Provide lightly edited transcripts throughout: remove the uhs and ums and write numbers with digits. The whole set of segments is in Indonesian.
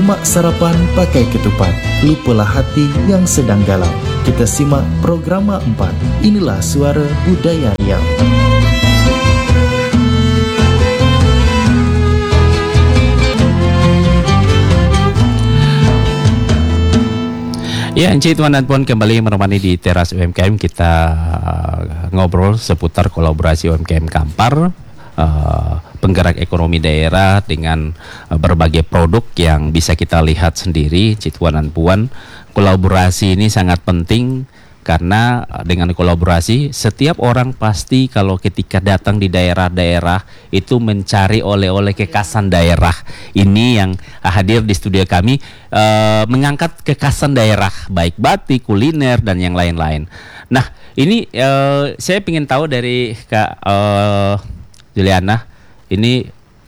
Mak sarapan pakai ketupat, lupalah hati yang sedang galau. Kita simak Programa 4. Inilah Suara Budaya Riau. Ya, Encik Tuan dan Puan kembali menemani di teras UMKM. Kita ngobrol seputar kolaborasi UMKM Kampar, penggerak ekonomi daerah dengan berbagai produk yang bisa kita lihat sendiri. Encik Tuan dan Puan, kolaborasi ini sangat penting karena dengan kolaborasi setiap orang pasti kalau ketika datang di daerah-daerah itu mencari oleh-oleh kekhasan daerah. Ini yang hadir di studio kami mengangkat kekhasan daerah, baik batik, kuliner dan yang lain-lain. Nah, ini saya ingin tahu dari Kak Juliana, ini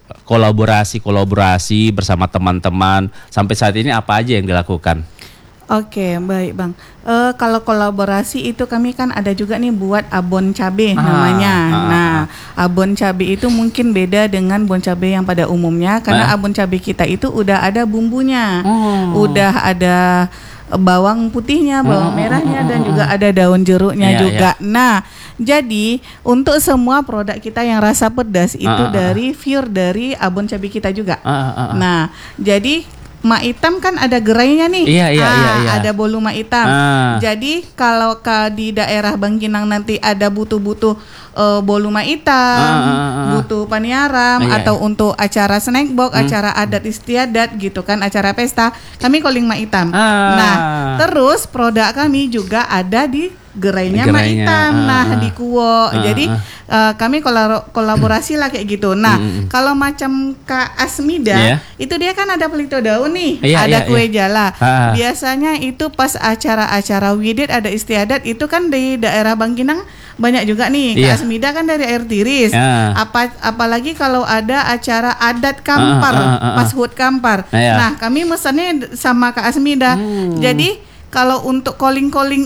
kolaborasi bersama teman-teman sampai saat ini apa aja yang dilakukan? Oke, baik Bang. Kalau kolaborasi itu kami kan ada juga nih buat abon cabai namanya. Nah, abon cabai itu mungkin beda dengan bon cabai yang pada umumnya karena abon cabai kita itu udah ada bumbunya, udah ada bawang putihnya, bawang merahnya dan juga ada daun jeruknya juga. Nah, jadi untuk semua produk kita yang rasa pedas itu dari abon cabai kita juga. Nah, jadi mak hitam kan ada gerainya nih, iya. Ada bolu mak hitam. Jadi kalau di daerah Bangkinang nanti ada butuh bolu mak hitam, butuh paniaram atau untuk acara snack box, acara adat istiadat gitu kan, acara pesta, kami calling mak hitam. Nah, terus produk kami juga ada di gerainya mak hitam, di Kuwo. Jadi kami kolaborasi lah kayak gitu. Nah, kalau macam Kak Asmida, itu dia kan ada pelito daun nih, ada kue jala. Biasanya itu pas acara-acara widit ada istiadat itu kan di daerah Bangkinang banyak juga nih. Kak Asmida kan dari air tiris. Apalagi kalau ada acara adat Kampar, pas HUT Kampar. Nah, kami mesennya sama Kak Asmida. Jadi kalau untuk calling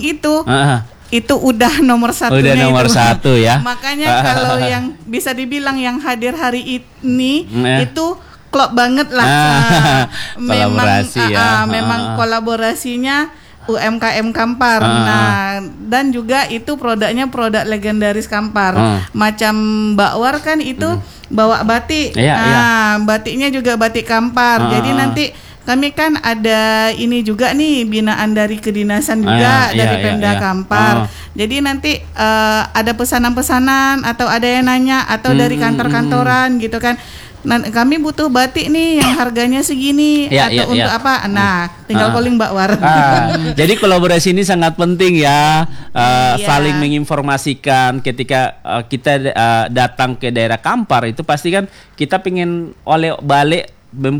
itu udah nomor satu. Udah nomor satu ya. Makanya kalau yang bisa dibilang yang hadir hari ini itu klop banget lah. Kolaborasi memang kolaborasinya UMKM Kampar. Nah, dan juga itu produknya produk legendaris Kampar. Macam bakwar kan itu bawa batik. Batiknya juga batik Kampar. Jadi nanti kami kan ada ini juga nih binaan dari kedinasan juga dari Pemda Kampar. Jadi nanti ada pesanan-pesanan atau ada yang nanya atau dari kantor-kantoran gitu kan. Nah, kami butuh batik nih yang harganya segini untuk apa? Nah, tinggal calling Mbak War. Jadi kolaborasi ini sangat penting ya, saling menginformasikan. Ketika kita datang ke daerah Kampar itu pasti kan kita pengen oleh balik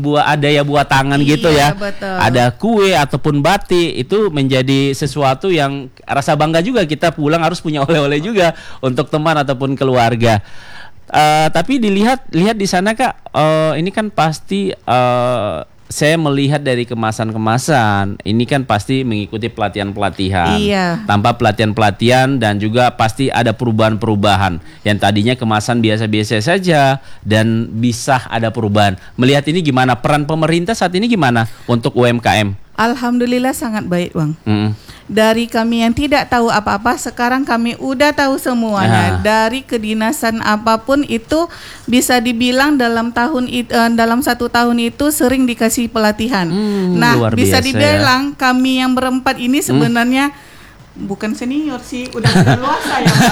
buat tangan gitu ya. Betul. Ada kue ataupun batik itu menjadi sesuatu yang rasa bangga juga, kita pulang harus punya oleh-oleh juga untuk teman ataupun keluarga. Tapi lihat di sana Kak, ini kan pasti saya melihat dari kemasan-kemasan ini kan pasti mengikuti pelatihan-pelatihan. Tanpa pelatihan-pelatihan dan juga pasti ada perubahan-perubahan yang tadinya kemasan biasa-biasa saja dan bisa ada perubahan. Melihat ini gimana, peran pemerintah saat ini gimana untuk UMKM? Alhamdulillah sangat baik Bang. Dari kami yang tidak tahu apa-apa, sekarang kami udah tahu semuanya. Dari kedinasan apapun itu bisa dibilang dalam satu tahun itu sering dikasih pelatihan. Nah, bisa dibilang kami yang berempat ini sebenarnya bukan senior sih, udah dewasa ya Pak.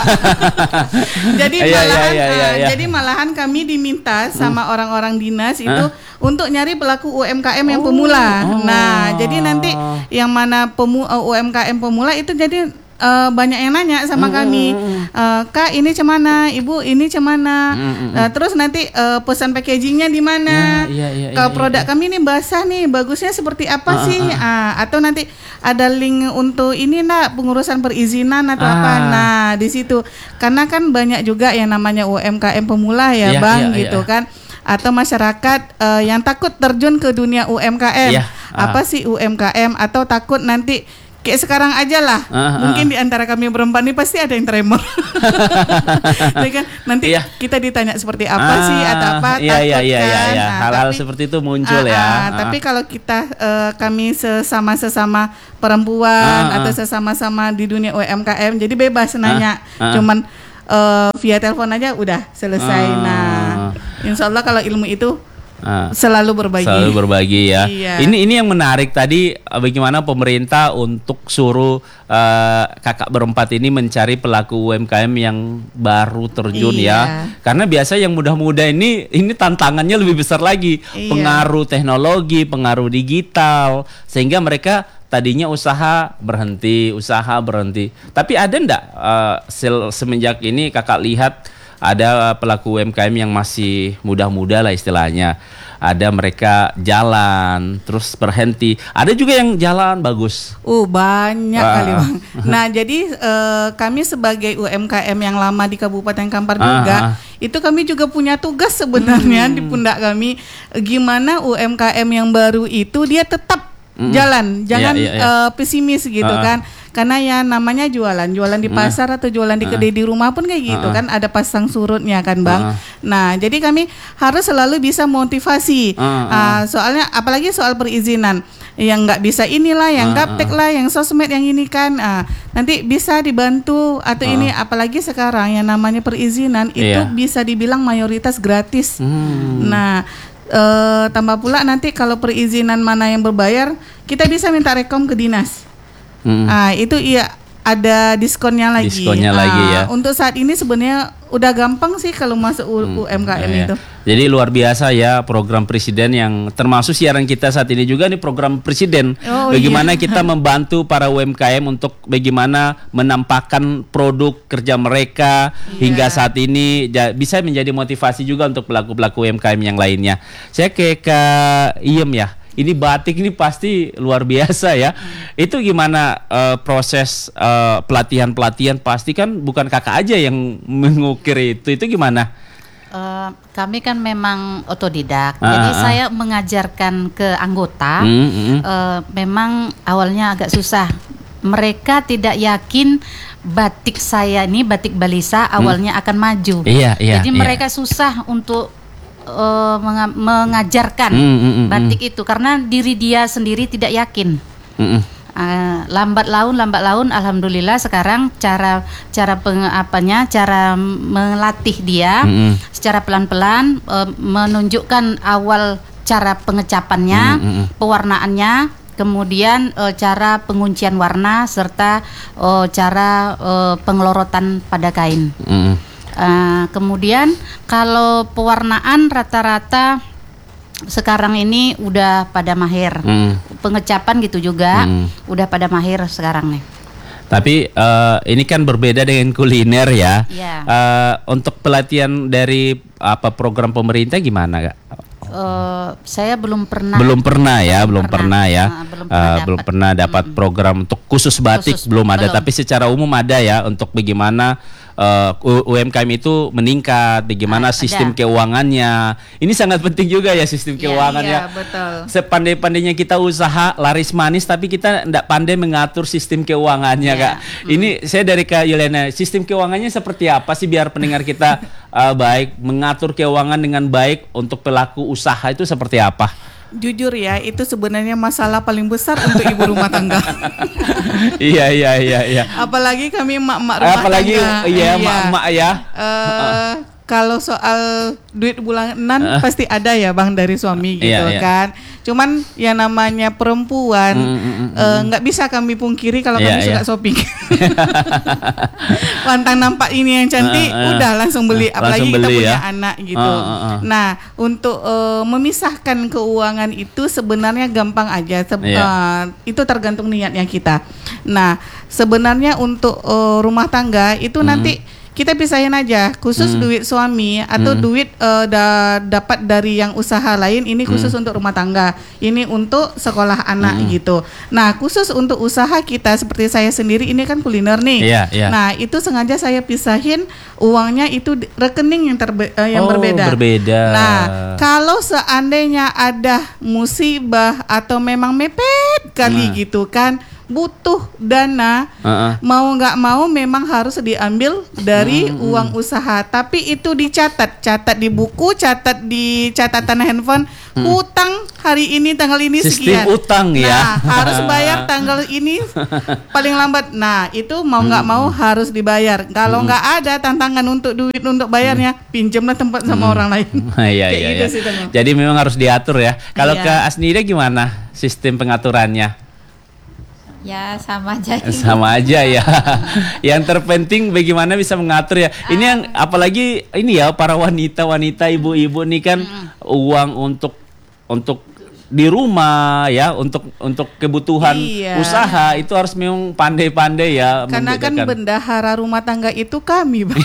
Jadi malahan kami diminta sama orang-orang dinas itu untuk nyari pelaku UMKM yang pemula. Nah, jadi nanti yang mana UMKM pemula itu jadi banyak yang nanya sama kami, Kak ini cemana, Ibu ini cemana, terus nanti pesan packagingnya di mana, kalau produk kami ini basah nih, bagusnya seperti apa sih, atau nanti ada link untuk ini nak pengurusan perizinan atau apa, nah di situ, karena kan banyak juga yang namanya UMKM pemula ya Bang gitu kan, atau masyarakat yang takut terjun ke dunia UMKM, apa sih UMKM, atau takut nanti kayak sekarang aja lah. Mungkin di antara kami berempat nih pasti ada yang tremor. Ya kan? Nanti kita ditanya seperti apa sih atau apa, iya. Nah, Hal-hal seperti itu muncul ya. Tapi kalau kita kami sesama perempuan atau sesama-sama di dunia UMKM, jadi bebas nanya. Cuman via telepon aja udah selesai. Nah, insya Allah kalau ilmu itu selalu berbagi ya. Iya. Ini yang menarik tadi, bagaimana pemerintah untuk suruh kakak berempat ini mencari pelaku UMKM yang baru terjun ya. Karena biasa yang muda-muda ini tantangannya lebih besar lagi. Pengaruh teknologi, pengaruh digital, sehingga mereka tadinya usaha berhenti. Tapi ada enggak semenjak ini kakak lihat ada pelaku UMKM yang masih muda-muda lah istilahnya. Ada mereka jalan terus berhenti. Ada juga yang jalan bagus. Banyak kali Bang. Nah jadi kami sebagai UMKM yang lama di Kabupaten Kampar juga, itu kami juga punya tugas sebenarnya di pundak kami. Gimana UMKM yang baru itu dia tetap jalan, jangan pesimis gitu kan. Karena ya namanya jualan di pasar atau jualan di kedai di rumah pun kayak gitu kan, ada pasang surutnya kan Bang. Nah jadi kami harus selalu bisa motivasi. Soalnya apalagi soal perizinan, yang nggak bisa inilah, yang gaptek lah, yang sosmed yang ini kan, nanti bisa dibantu atau ini, apalagi sekarang yang namanya perizinan itu bisa dibilang mayoritas gratis. Nah tambah pula nanti kalau perizinan mana yang berbayar, kita bisa minta rekom ke dinas. Itu ada diskonnya lagi. Ya. Untuk saat ini sebenarnya udah gampang sih kalau masuk UMKM itu. Jadi luar biasa ya program presiden, yang termasuk siaran kita saat ini juga nih program presiden. Bagaimana kita membantu para UMKM untuk bagaimana menampakkan produk kerja mereka hingga saat ini bisa menjadi motivasi juga untuk pelaku-pelaku UMKM yang lainnya. Saya ke Kak Iem ya. Ini batik ini pasti luar biasa ya. Itu gimana proses pelatihan pasti kan bukan kakak aja yang mengukir itu gimana? Kami kan memang otodidak, jadi saya mengajarkan ke anggota. Memang awalnya agak susah. Mereka tidak yakin batik saya ini, batik Balisa awalnya akan maju. Jadi mereka susah untuk mengajarkan batik itu karena diri dia sendiri tidak yakin. Lambat laun alhamdulillah sekarang cara melatih dia secara pelan-pelan, menunjukkan awal cara pengecapannya, pewarnaannya, kemudian cara penguncian warna serta cara pengelorotan pada kain. Kemudian kalau pewarnaan rata-rata sekarang ini udah pada mahir. Pengecapan gitu juga udah pada mahir sekarang nih. Tapi ini kan berbeda dengan kuliner ya. Untuk pelatihan dari program pemerintah gimana Kak? Saya belum pernah dapat program untuk khusus batik, belum ada. Tapi secara umum ada ya, untuk bagaimana UMKM itu meningkat, bagaimana sistem keuangannya. Ini sangat penting juga ya, sistem keuangannya. Iya, betul. Sepandai-pandainya kita usaha laris manis, tapi kita tidak pandai mengatur sistem keuangannya Kak. Ini saya dari Kak Yulena, sistem keuangannya seperti apa sih biar pendengar kita baik mengatur keuangan dengan baik untuk pelaku usaha itu seperti apa? Jujur ya, itu sebenarnya masalah paling besar untuk ibu rumah tangga. Iya. Apalagi kami emak-emak rumah tangga. Emak-emak ya. Kalau soal duit bulanan pasti ada ya Bang dari suami gitu kan. Cuman yang namanya perempuan nggak bisa kami pungkiri kalau kami suka shopping. Pantang nampak ini yang cantik, udah langsung beli. Apalagi kita punya anak gitu. Nah untuk memisahkan keuangan itu sebenarnya gampang aja. Itu tergantung niatnya kita. Nah sebenarnya untuk rumah tangga itu nanti kita pisahin aja, khusus duit suami atau duit dapat dari yang usaha lain, ini khusus untuk rumah tangga, ini untuk sekolah anak gitu. Nah khusus untuk usaha kita seperti saya sendiri ini kan kuliner nih. Nah itu sengaja saya pisahin uangnya itu rekening yang berbeda. Nah kalau seandainya ada musibah atau memang mepet kali gitu kan, butuh dana, mau nggak mau memang harus diambil dari uang usaha. Tapi itu catat di buku, catat di catatan handphone. Utang hari ini tanggal ini sistem sekian. utang ya. Nah, harus bayar tanggal ini paling lambat. Nah, itu mau nggak mau harus dibayar. Kalau nggak ada tantangan untuk duit untuk bayarnya, pinjamlah tempat sama orang lain. Iya. Jadi memang harus diatur ya. Kalau ke Asnida gimana sistem pengaturannya? Ya sama aja. Sama aja ya. Yang terpenting bagaimana bisa mengatur ya. Ini yang apalagi ini ya para wanita, ibu-ibu nih kan uang untuk di rumah ya, untuk kebutuhan usaha itu harus memang pandai-pandai ya. Karena kan bendahara rumah tangga itu kami, Bang.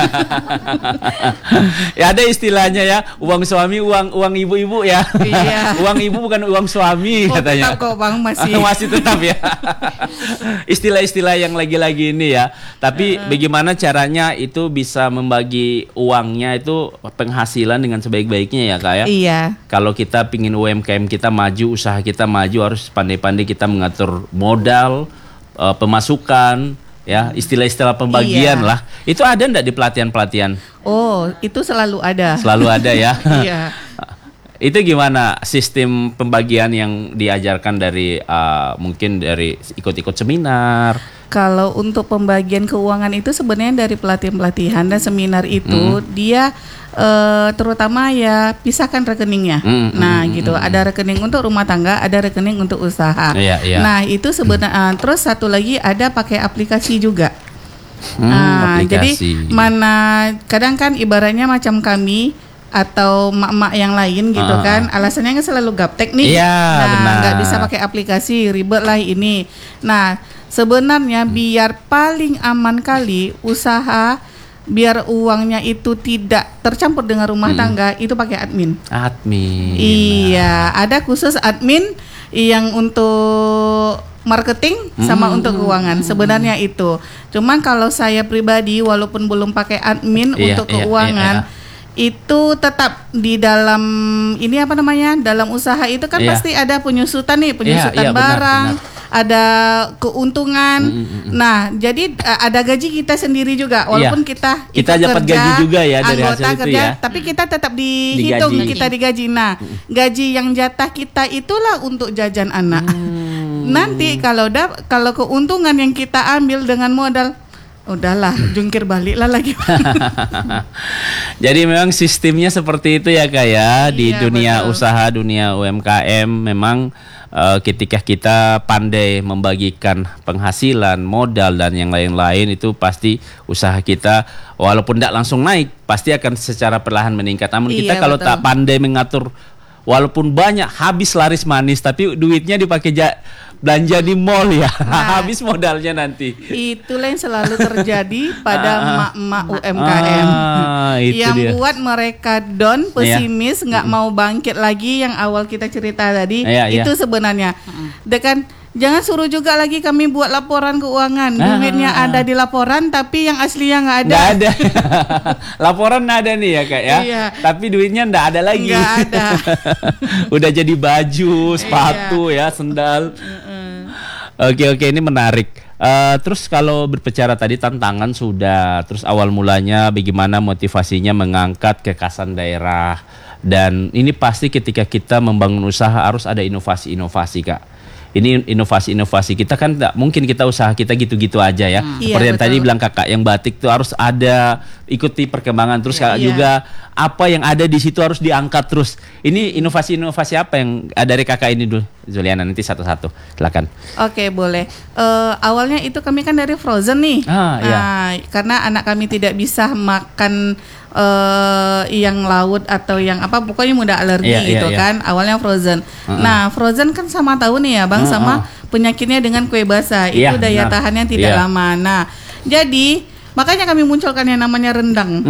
Ya ada istilahnya ya, uang suami uang ibu-ibu ya. Iya. Uang ibu bukan uang suami katanya. Tetap kok, Bang, masih. Masih tetap ya. Istilah-istilah yang lagi-lagi ini ya. Tapi bagaimana caranya itu bisa membagi uangnya itu penghasilan dengan sebaik-baiknya ya, Kak ya. Iya. Kalau kita pingin UMKM kita maju, usaha kita maju, harus pandai-pandai kita mengatur modal, pemasukan, ya istilah-istilah pembagian lah. Itu ada enggak di pelatihan-pelatihan? Oh, itu selalu ada. Selalu ada ya. Iya. Itu gimana sistem pembagian yang diajarkan dari mungkin dari ikut-ikut seminar? Kalau untuk pembagian keuangan itu sebenarnya dari pelatihan-pelatihan dan seminar itu dia terutama ya pisahkan rekeningnya. Gitu. Ada rekening untuk rumah tangga, ada rekening untuk usaha. Iya. Nah, itu sebenarnya terus satu lagi ada pakai aplikasi juga. Aplikasi. Jadi kadang kan ibaratnya macam kami atau mak-mak yang lain gitu kan, alasannya kan selalu gaptek nih. Benar. Nggak bisa pakai aplikasi, ribet lah ini. Nah, sebenarnya biar paling aman kali usaha, biar uangnya itu tidak tercampur dengan rumah tangga, itu pakai admin. Iya, ada khusus admin yang untuk marketing sama untuk keuangan. Sebenarnya itu. Cuman kalau saya pribadi walaupun belum pakai admin untuk keuangan, itu tetap di dalam dalam usaha itu kan pasti ada penyusutan barang, ada keuntungan. Nah, jadi ada gaji kita sendiri juga walaupun kita dapat gaji juga ya dari hasil itu kerja, ya. tapi kita tetap dihitung, kita digaji. Nah, gaji yang jatah kita itulah untuk jajan anak. Nanti kalau keuntungan yang kita ambil dengan modal, udahlah, jungkir baliklah lagi. Jadi memang sistemnya seperti itu ya Kak ya. Di dunia betul. usaha, dunia UMKM memang ketika kita pandai membagikan penghasilan, modal dan yang lain-lain, itu pasti usaha kita walaupun tidak langsung naik, pasti akan secara perlahan meningkat. Namun kita kalau tak pandai mengatur, walaupun banyak habis laris manis, tapi duitnya dipakai belanja di mall ya, habis modalnya nanti. Itulah yang selalu terjadi pada emak-emak UMKM yang buat mereka down, pesimis, nggak mau bangkit lagi. Yang awal kita cerita tadi itu sebenarnya. Dengan jangan suruh juga lagi kami buat laporan keuangan, duitnya ada di laporan tapi yang aslinya nggak ada. Nggak ada. Laporan ada nih ya Kak ya, tapi duitnya nggak ada lagi. Nggak ada. Udah jadi baju, sepatu ya, sendal. Oke, ini menarik. Terus kalau berbicara tadi tantangan sudah, terus awal mulanya bagaimana motivasinya mengangkat kekasan daerah, dan ini pasti ketika kita membangun usaha harus ada inovasi-inovasi Kak. Ini inovasi-inovasi kita kan tak mungkin kita usaha kita gitu-gitu aja ya. Seperti yang tadi bilang Kakak, yang batik itu harus ada, ikuti perkembangan terus juga apa yang ada di situ harus diangkat terus. Ini inovasi-inovasi apa yang dari Kakak ini dulu, Zuliana, nanti satu-satu. Silakan. Oke, boleh. Awalnya itu kami kan dari frozen nih. Karena anak kami tidak bisa makan yang laut atau yang apa, pokoknya mudah alergi kan. Awalnya frozen. Nah, frozen kan sama tahu nih ya Bang, sama penyakitnya dengan kue basah. Itu daya tahannya tidak lama. Nah, jadi makanya kami munculkan yang namanya rendang.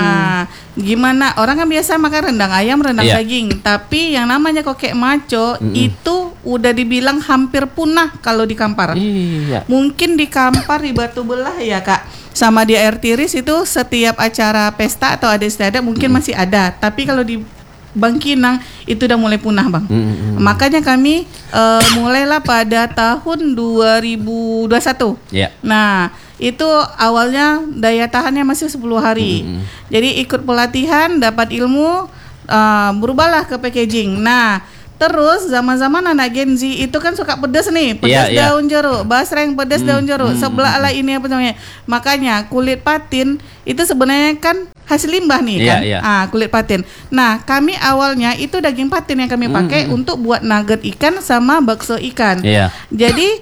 Gimana orang kan biasa makan rendang ayam, rendang daging, tapi yang namanya kokek maco itu udah dibilang hampir punah kalau di Kampar. Mungkin di Kampar, di Batu Belah ya Kak, sama di Air Tiris itu setiap acara pesta atau ada istiadat mungkin masih ada, tapi kalau di Bangkinang itu udah mulai punah, Bang. Makanya kami mulailah pada tahun 2021. Yeah. Nah, itu awalnya daya tahannya masih 10 hari. Jadi ikut pelatihan, dapat ilmu, berubahlah ke packaging. Nah, terus zaman-zaman anak Gen Z itu kan suka pedas nih, pedas daun jeruk, basreng pedas daun jeruk, sebelah lah ini apa namanya. Makanya kulit patin itu sebenarnya kan hasil limbah nih kan, kulit patin. Nah, kami awalnya itu daging patin yang kami pakai untuk buat nugget ikan sama bakso ikan. Jadi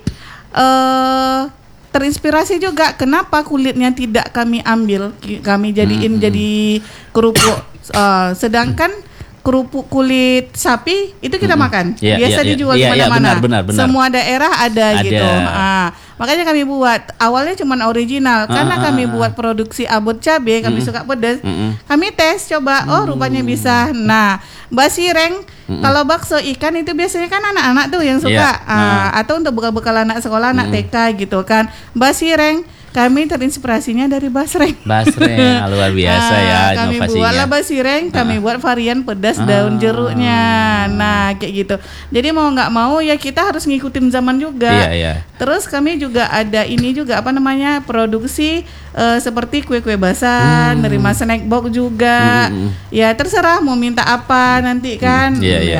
terinspirasi juga kenapa kulitnya tidak kami ambil, kami jadiin jadi kerupuk, sedangkan kerupuk kulit sapi itu kita makan, biasa dijual di mana-mana, benar. semua daerah ada. Gitu. Makanya kami buat awalnya cuma original, karena kami buat produksi abon cabe, kami suka pedas, kami tes coba, oh rupanya bisa. Nah, basireng, kalau bakso ikan itu biasanya kan anak-anak tuh yang suka, atau untuk bekal-bekal anak sekolah, anak TK gitu kan. Basireng kami terinspirasinya dari basreng. Basreng luar biasa ya kami inovasinya. Kami buatlah basireng, kami buat varian pedas daun jeruknya. Nah, kayak gitu. Jadi mau nggak mau ya kita harus ngikutin zaman juga. Terus kami juga ada ini juga apa namanya, produksi seperti kue-kue basah, nerima snack box juga. Ya terserah mau minta apa nanti kan.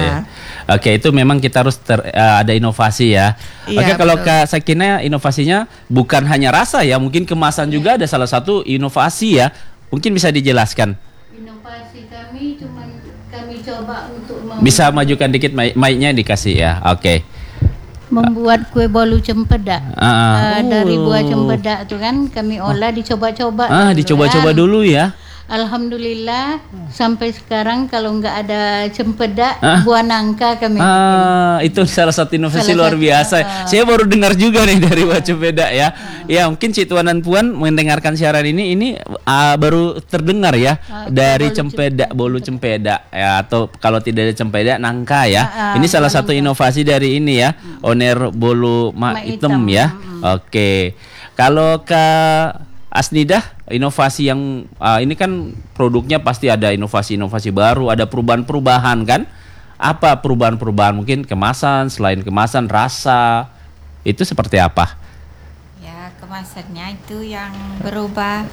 Oke, itu memang kita harus ada inovasi ya. Oke, kalau Kak Sakina inovasinya bukan hanya rasa ya, mungkin kemasan juga ada salah satu inovasi ya. Mungkin bisa dijelaskan. Inovasi kami cuman kami coba untuk bisa majukan dikit mic-nya dikasih ya. Oke. Membuat kue bolu cempedak. Dari buah cempedak itu kan kami olah, dicoba-coba. Dicoba-coba dulu ya. Alhamdulillah sampai sekarang kalau nggak ada cempedak, buah nangka kami. Itu salah satu inovasi luar biasa. Saya baru dengar juga nih dari buah cempedak ya. Ya mungkin Cituan dan Puan mendengarkan siaran ini baru terdengar ya dari cempedak, bolu cempedak ya, atau kalau tidak ada cempedak nangka ya. Ini salah satu inovasi dari ini ya, Oner bolu hitam ya. Oke. Kalau Kak Asnidah, inovasi yang ini kan produknya pasti ada inovasi-inovasi baru, ada perubahan-perubahan kan? Apa perubahan-perubahan, mungkin kemasan, selain kemasan, rasa, itu seperti apa? Ya, kemasannya itu yang berubah,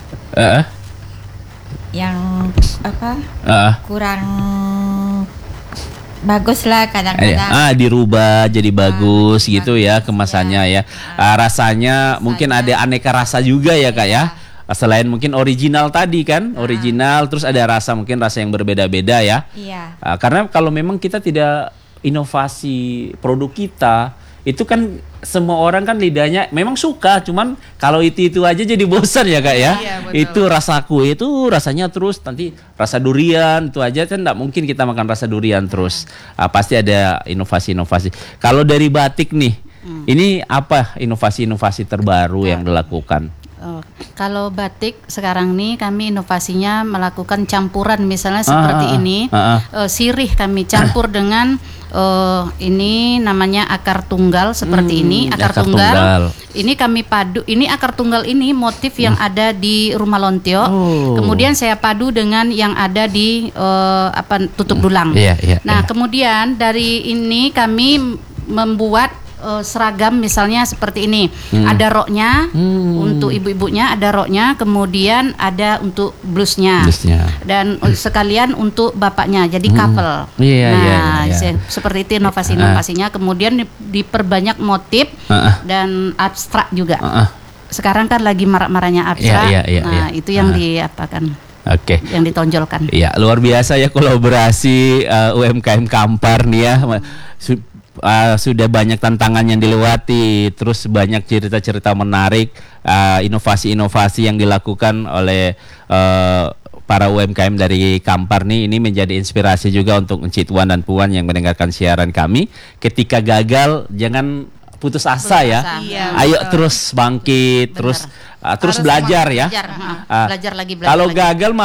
yang apa? Kurang bagus lah kadang-kadang. Dirubah jadi bagus gitu ya kemasannya ya. Rasanya mungkin ada aneka rasa juga ya Kak ya. Selain mungkin original tadi kan, original terus ada rasa, mungkin rasa yang berbeda-beda ya. Karena kalau memang kita tidak inovasi produk kita, itu kan semua orang kan lidahnya memang suka, cuman kalau itu aja jadi bosan ya Kak ya. Itu rasa kue itu rasanya terus, nanti rasa durian itu aja kan enggak mungkin kita makan rasa durian terus. Pasti ada inovasi-inovasi. Kalau dari batik nih, ini apa inovasi-inovasi terbaru yang dilakukan? Kalau batik sekarang nih kami inovasinya melakukan campuran, misalnya seperti ini, sirih kami campur dengan ini namanya akar tunggal seperti ini, akar tunggal. Ini kami padu, ini akar tunggal ini motif yang ada di rumah Lontio. Kemudian saya padu dengan yang ada di tutup dulang. Nah, kemudian dari ini kami membuat seragam misalnya seperti ini. Ada roknya untuk ibu-ibunya, ada roknya, kemudian ada untuk blusnya. Dan sekalian untuk bapaknya, jadi couple. Seperti itu inovasi-inovasinya. Kemudian diperbanyak motif dan abstrak juga. Sekarang kan lagi marak-maraknya abstrak. Itu yang diapakan. Yang ditonjolkan. Iya, luar biasa ya kolaborasi UMKM Kampar nih ya. Sudah banyak tantangan yang dilewati, terus banyak cerita-cerita menarik, inovasi-inovasi yang dilakukan oleh para UMKM dari Kampar nih. Ini menjadi inspirasi juga untuk Cituan dan Puan yang mendengarkan siaran kami. Ketika gagal jangan putus asa ya. Ayo terus bangkit, terus belajar ya. Belajar lagi. Kalau gagal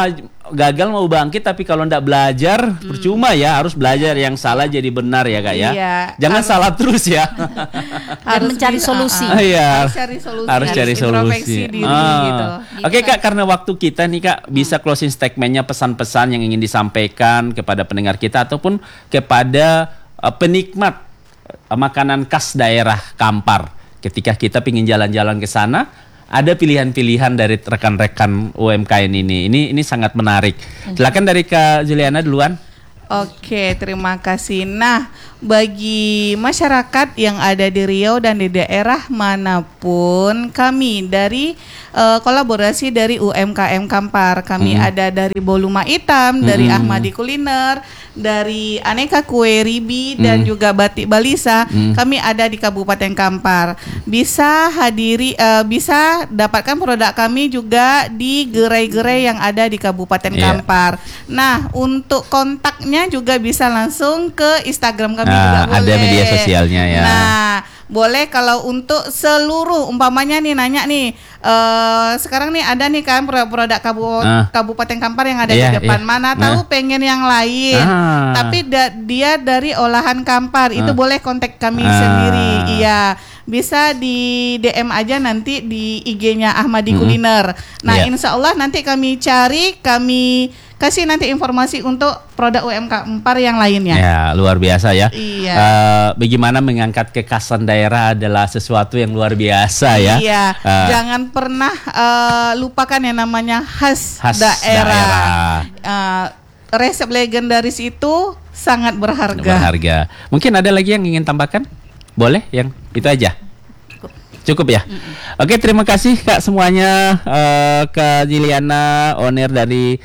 gagal mau bangkit, tapi kalau ndak belajar percuma ya. Harus belajar yang salah jadi benar ya Kak ya. Iya, Jangan salah terus ya. Harus mencari solusi. Iya. Harus cari solusi. Diri, gitu. Oke Kak, karena waktu kita nih Kak, bisa closing statementnya, pesan-pesan yang ingin disampaikan kepada pendengar kita ataupun kepada penikmat makanan khas daerah Kampar. Ketika kita ingin jalan-jalan ke sana, ada pilihan-pilihan dari rekan-rekan UMKM ini. Ini sangat menarik. Silakan dari Kak Juliana duluan. Oke, terima kasih. Nah, bagi masyarakat yang ada di Riau dan di daerah manapun, kami dari kolaborasi dari UMKM Kampar, kami ada dari Boluma Hitam, dari Ahmadi Kuliner, dari Aneka Kue Ribi dan juga Batik Balisa. Kami ada di Kabupaten Kampar. Bisa bisa dapatkan produk kami juga di gerai-gerai yang ada di Kabupaten Kampar. Nah, untuk kontaknya juga bisa langsung ke Instagram kami juga boleh. Ada media sosialnya ya. Nah, boleh kalau untuk seluruh umpamanya nih nanya nih sekarang nih ada nih kan produk Kabupaten Kampar yang ada di depan, mana tahu pengen yang lain tapi dia dari olahan Kampar, itu boleh kontak kami sendiri. Iya, bisa di DM aja nanti di IG-nya Ahmadi Kuliner. Nah, insya Allah nanti kami cari, kami kasih nanti informasi untuk produk UMKM Kampar yang lainnya. Ya, luar biasa ya. Iya. Bagaimana mengangkat kekhasan daerah adalah sesuatu yang luar biasa ya. Iya. Jangan pernah lupakan yang namanya khas daerah. Resep legendaris itu sangat berharga. Mungkin ada lagi yang ingin tambahkan? Boleh? Yang itu aja. Cukup ya. Oke, terima kasih Kak semuanya. Kak Juliana, owner dari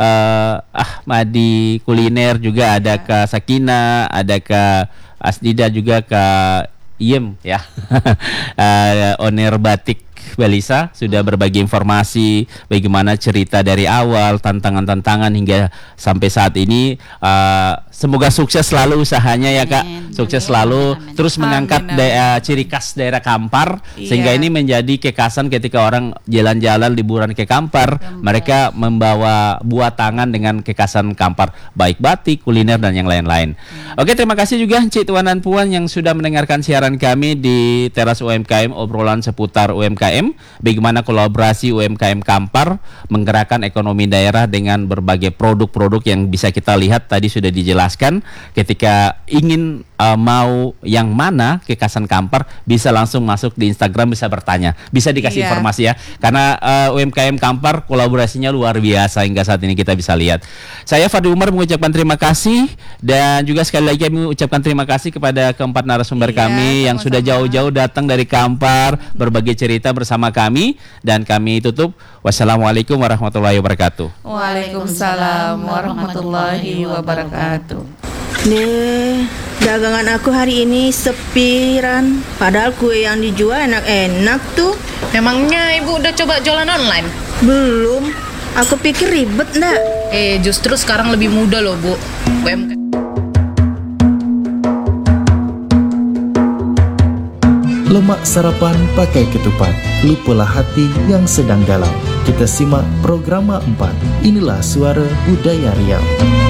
Ahmadi Kuliner, juga ada Kak Sakina, ada Kak Asdida, juga Kak Iem ya. Owner Batik Balisa sudah berbagi informasi bagaimana cerita dari awal, tantangan-tantangan hingga sampai saat ini. Semoga sukses selalu usahanya ya Kak. Sukses selalu. Terus mengangkat ciri khas daerah Kampar, sehingga ini menjadi kekhasan ketika orang jalan-jalan liburan ke Kampar, mereka membawa buah tangan dengan kekhasan Kampar, baik batik, kuliner dan yang lain-lain. Oke, terima kasih juga Cik Tuan dan Puan yang sudah mendengarkan siaran kami di Teras UMKM, obrolan seputar UMKM, bagaimana kolaborasi UMKM Kampar menggerakkan ekonomi daerah dengan berbagai produk-produk yang bisa kita lihat tadi sudah dijelaskan. Ketika ingin mau yang mana kekhasan Kampar, bisa langsung masuk di Instagram, bisa bertanya, bisa dikasih informasi ya, karena UMKM Kampar kolaborasinya luar biasa hingga saat ini kita bisa lihat. Saya Fadli Umar mengucapkan terima kasih, dan juga sekali lagi kami mengucapkan terima kasih kepada keempat narasumber kami yang sudah jauh-jauh datang dari Kampar berbagi cerita bersama kami, dan kami tutup. Wassalamualaikum warahmatullahi wabarakatuh. Waalaikumsalam warahmatullahi wabarakatuh. Dagangan aku hari ini sepiran. Padahal kue yang dijual enak-enak tuh. Memangnya ibu udah coba jualan online? Belum. Aku pikir ribet ndak. Justru sekarang lebih mudah loh Bu. Lemak sarapan pakai ketupat, lupalah hati yang sedang galau. Kita simak program 4. Inilah Suara Budaya Riau.